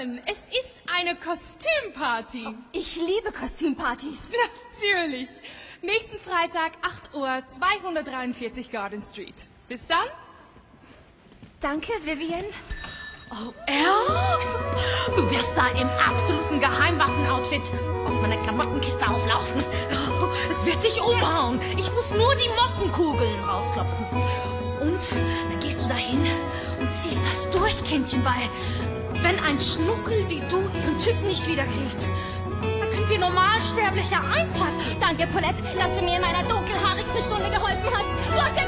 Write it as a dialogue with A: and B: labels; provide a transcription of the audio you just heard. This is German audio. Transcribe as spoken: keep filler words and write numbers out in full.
A: Vivian, es ist eine Kostümparty.
B: Ich liebe Kostümpartys.
A: Natürlich. Nächsten Freitag, acht Uhr, zweihundertdreiundvierzig Garden Street. Bis dann.
B: Danke, Vivian.
C: Oh, Elle? Du wirst da im absoluten Geheimwaffen-Outfit aus meiner Klamottenkiste auflaufen. Oh, es wird dich umhauen. Ich muss nur die Mottenkugeln rausklopfen. Und dann gehst du dahin und ziehst das durch, Kindchen, weil wenn ein Schnuckel wie du ihren Typen nicht wiederkriegt, dann können wir Normalsterbliche einpacken.
B: Danke, Paulette, dass du mir in meiner dunkelhaarigsten Stunde geholfen hast. Du hast ja